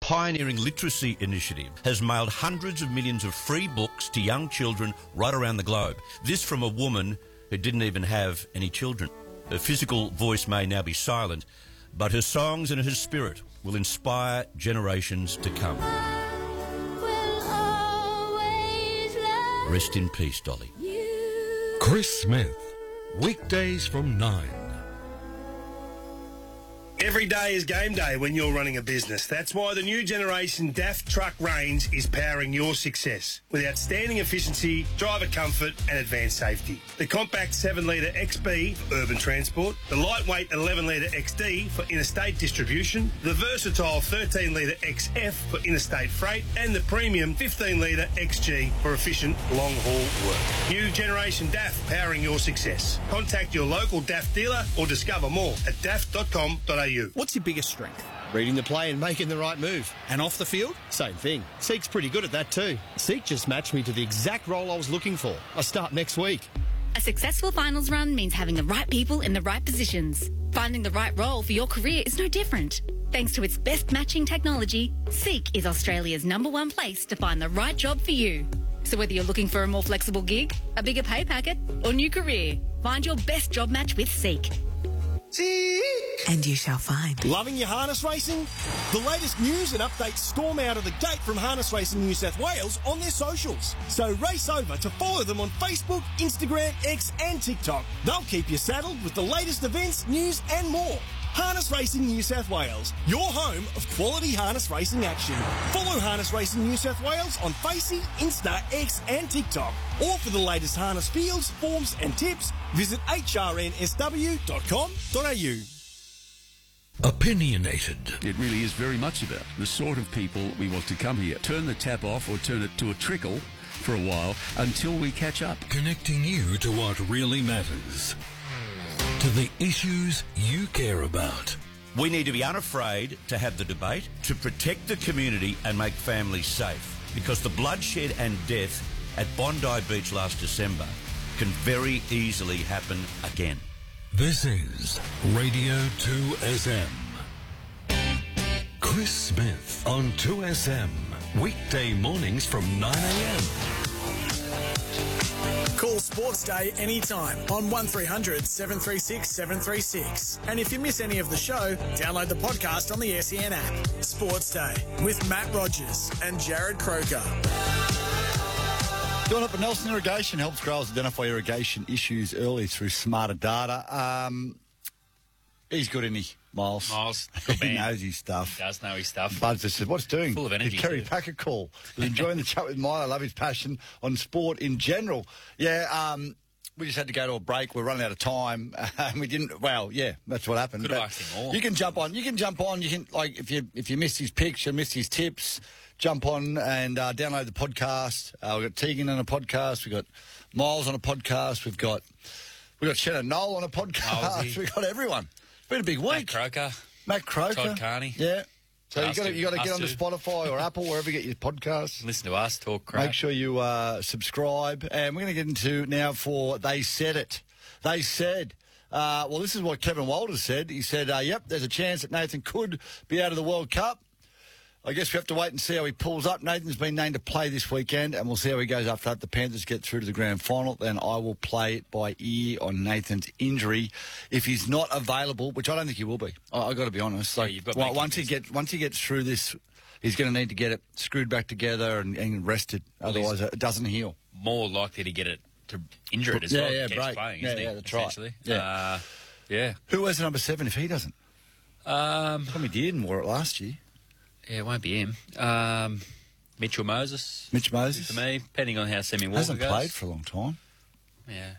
pioneering literacy initiative has mailed hundreds of millions of free books to young children right around the globe. This from a woman who didn't even have any children. Her physical voice may now be silent, but her songs and her spirit will inspire generations to come. Rest in peace, Dolly. Chris Smith, weekdays from 9. Every day is game day when you're running a business. That's why the new generation DAF truck range is powering your success with outstanding efficiency, driver comfort and advanced safety. The compact 7-litre XB for urban transport, the lightweight 11-litre XD for interstate distribution, the versatile 13-litre XF for interstate freight and the premium 15-litre XG for efficient long-haul work. New generation DAF powering your success. Contact your local DAF dealer or discover more at daf.com.au. What's your biggest strength? Reading the play and making the right move. And off the field? Same thing. Seek's pretty good at that too. Seek just matched me to the exact role I was looking for. I start next week. A successful finals run means having the right people in the right positions. Finding the right role for your career is no different. Thanks to its best matching technology, Seek is Australia's #1 place to find the right job for you. So whether you're looking for a more flexible gig, a bigger pay packet, or new career, find your best job match with Seek. And you shall find. Loving your harness racing? The latest news and updates storm out of the gate from Harness Racing New South Wales on their socials. So race over to follow them on Facebook, Instagram, X and TikTok. They'll keep you saddled with the latest events, news and more. Harness Racing New South Wales, your home of quality harness racing action. Follow Harness Racing New South Wales on Facey, Insta, X and TikTok. Or for the latest harness fields, forms and tips, visit hrnsw.com.au. Opinionated. It really is very much about the sort of people we want to come here. Turn the tap off or turn it to a trickle for a while until we catch up. Connecting you to what really matters. To the issues you care about. We need to be unafraid to have the debate, to protect the community and make families safe, because the bloodshed and death at Bondi Beach last December can very easily happen again. This is Radio 2SM. Chris Smith on 2SM. Weekday mornings from 9 a.m. Call Sports Day anytime on 1300 736 736. And if you miss any of the show, download the podcast on the SEN app. Sports Day with Matt Rogers and Jared Croker. John up at Nelson Irrigation helps growers identify irrigation issues early through smarter data. He's good, isn't he, Miles? Miles, he knows his stuff. He does know his stuff. Buzz just said, what's doing? Full of energy. Did Kerry Packer call? Was enjoying the chat with Milo. I love his passion on sport in general. Yeah, we just had to go to a break. We're running out of time. We didn't. Well, yeah, that's what happened. Could have asked him more. You can jump on. You can like if you missed his picks, you missed his tips. Jump on and download the podcast. We've got Tegan on a podcast. We've got Miles on a podcast. We've got Shannon Knoll on a podcast. We've got everyone. It's been a big week. Matt Croker. Todd Carney. Yeah. So you got to get onto Spotify or Apple, wherever you get your podcasts. Listen to us talk crap. Make sure you subscribe. And we're going to get into now for They Said It. They said, well, this is what Kevin Walters said. He said, yep, there's a chance that Nathan could be out of the World Cup. I guess we have to wait and see how he pulls up. Nathan's been named to play this weekend, and we'll see how he goes after that. The Panthers get through to the grand final. Then I will play it by ear on Nathan's injury. If he's not available, which I don't think he will be, I've got to be honest. Like, yeah, once he gets through this, he's going to need to get it screwed back together and rested. Otherwise, it doesn't heal. More likely to get it to injure it as well. Yeah, keeps playing, isn't he? Yeah, that's right. Yeah. Yeah. Who wears the number 7 if he doesn't? Tommy Dearden wore it last year. Yeah, it won't be him. Mitchell Moses. Mitch Moses? For me, depending on how Sammy Walker hasn't goes. Played for a long time. Yeah.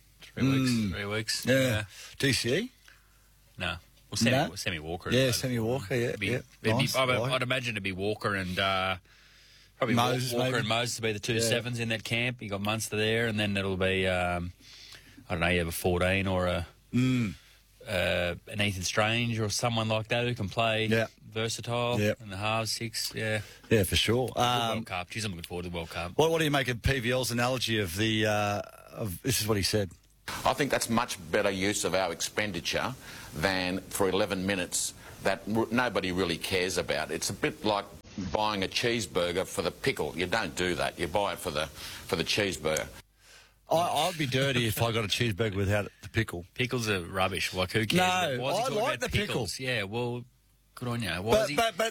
3 weeks. Yeah. DCE? No. Well, Sammy Walker. Yeah, Sammy Walker, nice. I'd imagine it'd be Walker and probably Moses, Walker maybe. and Moses to be the two sevens in that camp. You got Munster there, and then it'll be, I don't know, you have a 14 or an Ethan Strange or someone like that who can play versatile in the halves 6. Yeah, for sure. World Cup. Geez, I'm looking forward to the World Cup. What do you make of PVL's analogy of the? This is what he said. I think that's much better use of our expenditure than for 11 minutes that nobody really cares about. It's a bit like buying a cheeseburger for the pickle. You don't do that. You buy it for the cheeseburger. I'd be dirty if I got a cheeseburger without the pickle. Pickles are rubbish. Like, who cares? No, I like the pickles. Yeah, well, good on you. But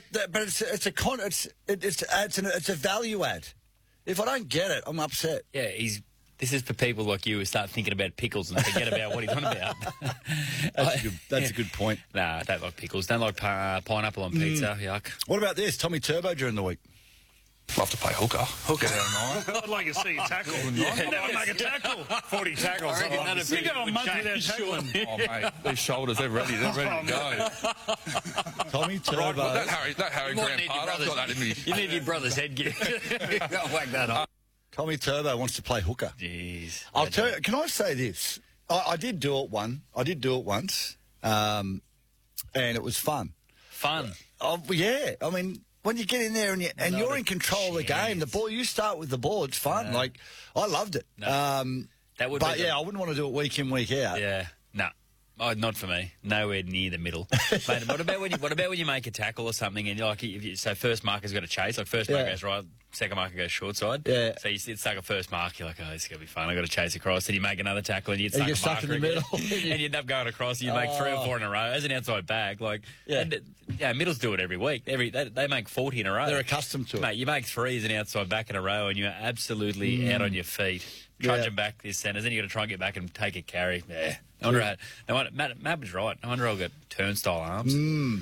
it's a value add. If I don't get it, I'm upset. Yeah, this is for people like you who start thinking about pickles and forget about what he's on about. That's a good point. Nah, I don't like pickles. Don't like pineapple on pizza. Yuck. What about this? Tommy Turbo during the week. Love to play hooker. Hooker down nine. I'd like to see a tackle. I'd make a tackle. 40 tackles. You go a month without tackling. Oh, mate, these shoulders, they're ready to go. Tommy Turbo. Right, that Harry Grant part, I've got that in me. You need your brother's headgear. Whack that up. Tommy Turbo wants to play hooker. Jeez. I'll tell you, can I say this? I did do it once, and it was fun. Fun? Yeah. I mean, when you get in there and you're in control of the game, the ball, you start with the ball, it's fun. No. Like, I loved it. No. I wouldn't want to do it week in, week out. Yeah. No. Oh, not for me. Nowhere near the middle. Mate, what about when you make a tackle or something and you're like, so first marker's got to chase, like first marker goes right, second marker goes short side. Yeah. So you stuck a first mark, you're like, oh, this is going to be fun. I've got to chase across. Then you make another tackle and you get stuck in the middle. and you end up going across and you make 3 or 4 in a row as an outside back. Like, middles do it every week. They make 40 in a row. They're accustomed to it. Mate, you make 3 as an outside back in a row and you're absolutely out on your feet. Trudging back this centres, then you got to try and get back and take a carry. Yeah. Matt was right. No wonder I'll get turnstile arms.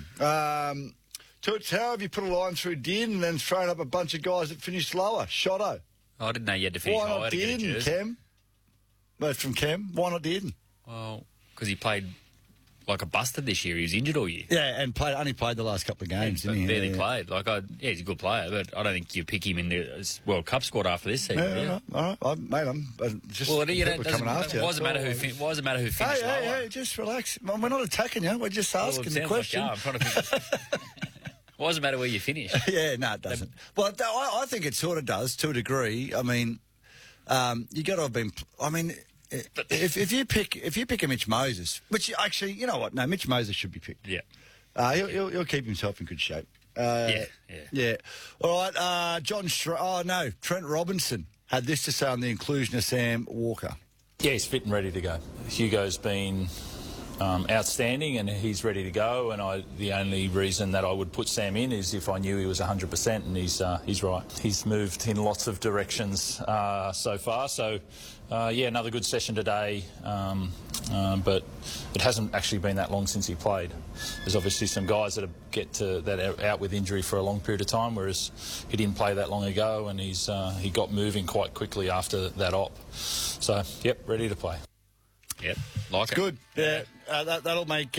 Toots, how have you put a line through Dearden and then thrown up a bunch of guys that finished lower? Shotto. I didn't know you had to finish higher to get a jersey. Cam? Well, from Cam. Why not Dearden? Well, because he played like a bastard this year. He was injured all year. Yeah, and only played the last couple of games, didn't he? Barely played. He's a good player, but I don't think you pick him in the World Cup squad after this season. All right. Mate, I'm just coming after you. Why does it matter who finished lower? Hey, just relax. We're not attacking you. We're just asking the question. I'm trying to think. Why does it matter where you finish? Yeah, no, it doesn't. Well, I think it sort of does to a degree. I mean, you got to have been. I mean, if you pick a Mitch Moses, which actually, you know what? No, Mitch Moses should be picked. Yeah, he'll keep himself in good shape. Yeah. All right, Trent Robinson had this to say on the inclusion of Sam Walker. Yeah, he's fit and ready to go. Hugo's been outstanding and he's ready to go, and the only reason that I would put Sam in is if I knew he was 100%, and he's right. He's moved in lots of directions so far, so another good session today, but it hasn't actually been that long since he played. There's obviously some guys that are out with injury for a long period of time, whereas he didn't play that long ago, and he got moving quite quickly after that op. So, ready to play. Yep, it's good. Yeah, that'll make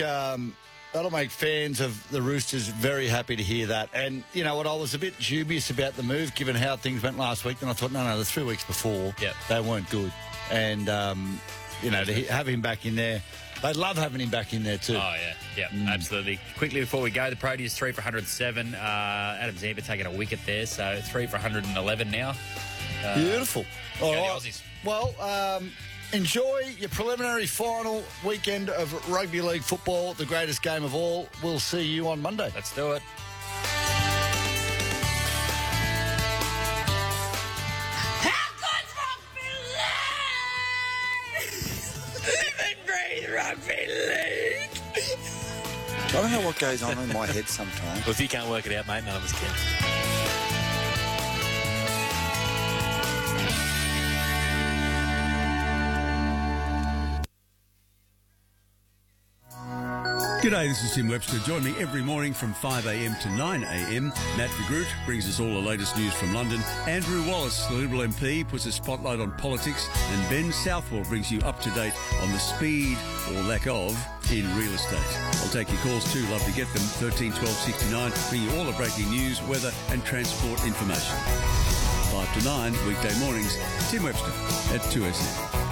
fans of the Roosters very happy to hear that. And you know what, I was a bit dubious about the move, given how things went last week. Then I thought, no, the 3 weeks before, they weren't good. And to have him back in there, they'd love having him back in there too. Oh yeah, absolutely. Quickly before we go, the Proteas 3 for 107. Adam Zampa taking a wicket there, so 3 for 111 now. Beautiful. All right. The Aussies. Well. Enjoy your preliminary final weekend of rugby league football, the greatest game of all. We'll see you on Monday. Let's do it. How good's rugby league? Live and breathe rugby league. I don't know what goes on in my head sometimes. Well, if you can't work it out, mate, none of us can. G'day, this is Tim Webster. Join me every morning from 5 a.m. to 9 a.m. Matt de Groot brings us all the latest news from London. Andrew Wallace, the Liberal MP, puts a spotlight on politics. And Ben Southwell brings you up to date on the speed, or lack of, in real estate. I'll take your calls too. Love to get them. 13 12 69. Bring you all the breaking news, weather and transport information. 5 to 9, weekday mornings. Tim Webster at 2SM.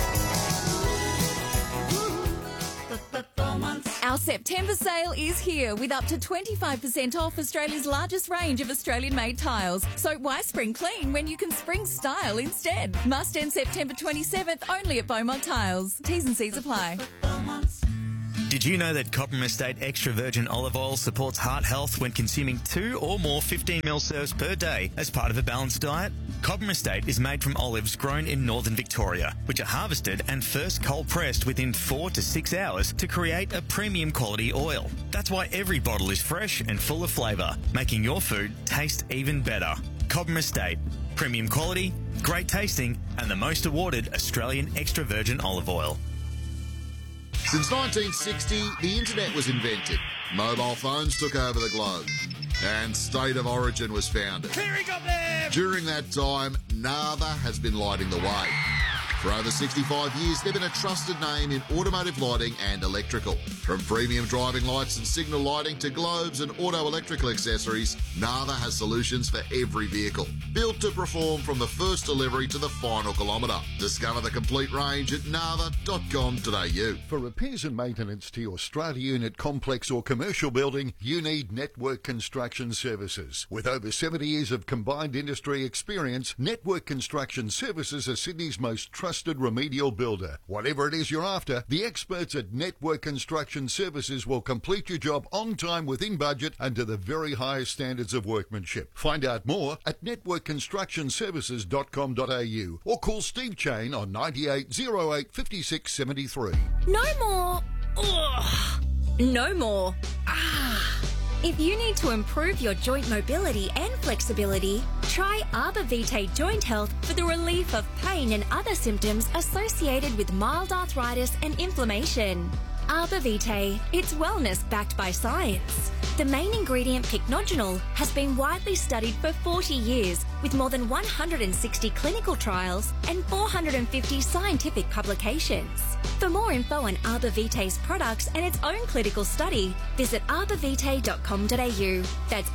Our September sale is here with up to 25% off Australia's largest range of Australian-made tiles. So why spring clean when you can spring style instead? Must end September 27th only at Beaumont Tiles. T's and C's apply. Did Did you know that Cobram Estate Extra Virgin Olive Oil supports heart health when consuming 2 or more 15ml serves per day as part of a balanced diet? Cobram Estate is made from olives grown in northern Victoria, which are harvested and first cold pressed within 4 to 6 hours to create a premium quality oil. That's why every bottle is fresh and full of flavour, making your food taste even better. Cobram Estate. Premium quality, great tasting, and the most awarded Australian extra virgin olive oil. Since 1960, the internet was invented. Mobile phones took over the globe. And State of Origin was founded. Clearing up there! During that time, Nava has been lighting the way. For over 65 years, they've been a trusted name in automotive lighting and electrical. From premium driving lights and signal lighting to globes and auto electrical accessories, Nava has solutions for every vehicle. Built to perform from the first delivery to the final kilometre. Discover the complete range at nava.com.au. For repairs and maintenance to your strata unit, complex or commercial building, you need Network Construction Services. With over 70 years of combined industry experience, Network Construction Services are Sydney's most trusted remedial builder. Whatever it is you're after, the experts at Network Construction Services will complete your job on time, within budget, and to the very highest standards of workmanship. Find out more at networkconstructionservices.com.au or call Steve Chain on 98 08 56 73. No more. Ugh. No more. If you need to improve your joint mobility and flexibility, try Arbor Vitae Joint Health for the relief of pain and other symptoms associated with mild arthritis and inflammation. Arbor Vitae, it's wellness backed by science. The main ingredient, pycnogenol, has been widely studied for 40 years with more than 160 clinical trials and 450 scientific publications. For more info on Arbor Vitae's products and its own clinical study, visit arborvitae.com.au. That's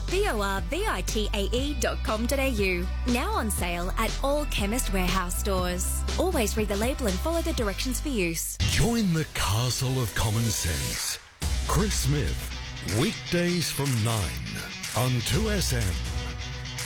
ARBORVITAE.com.au. Now on sale at all Chemist Warehouse stores. Always read the label and follow the directions for use. Join the castle of common sense. Chris Smith, weekdays from 9 on 2SM.